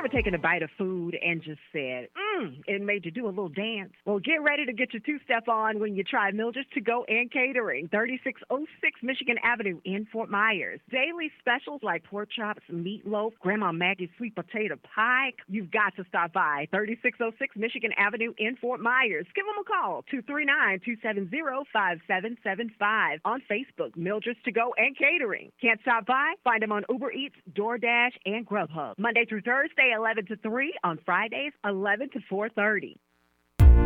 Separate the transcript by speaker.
Speaker 1: ever taken a bite of food and just said, it made you do a little dance? Well, get ready to get your two-step on when you try Mildred's To Go and Catering, 3606 Michigan Avenue in Fort Myers. Daily specials like pork chops, meatloaf, Grandma Maggie's sweet potato pie. You've got to stop by 3606 Michigan Avenue in Fort Myers. Give them a call, 239-270-5775. On Facebook, Mildred's To Go and Catering. Can't stop by? Find them on Uber Eats, DoorDash, and Grubhub. Monday through Thursday, 11 to 3. On Fridays, 11 to 4:30.